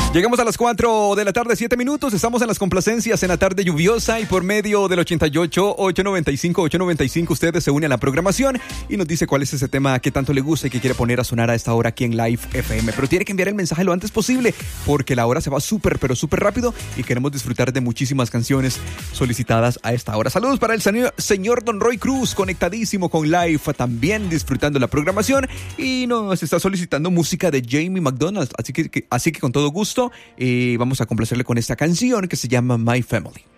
Llegamos a las 4 de la tarde, 7 minutos. Estamos en las complacencias en la tarde lluviosa y por medio del 88-895-895 ustedes se unen a la programación y nos dice cuál es ese tema que tanto le gusta y que quiere poner a sonar a esta hora aquí en Live FM. Pero tiene que enviar el mensaje lo antes posible porque la hora se va súper, pero súper rápido y queremos disfrutar de muchísimas canciones solicitadas a esta hora. Saludos para el señor Don Roy Cruz, conectadísimo con Live, también disfrutando la programación y nos está solicitando música de Jamie McDonald. Así que con todo gusto vamos a complacerle con esta canción que se llama My Family.